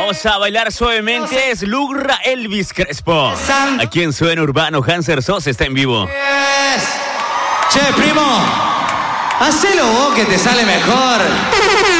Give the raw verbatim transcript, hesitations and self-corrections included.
Vamos a bailar suavemente. Es Lugra Elvis Crespo. Aquí en Suena Urbano, Hanser Sos está en vivo. Yes. Che, primo, hacelo vos que te sale mejor.